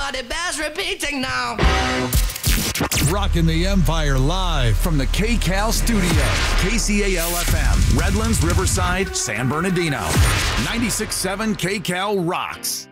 Everybody bears repeating now. Rocking the Empire live from the KCAL studio. KCAL-FM, Redlands, Riverside, San Bernardino. 96.7 KCAL rocks.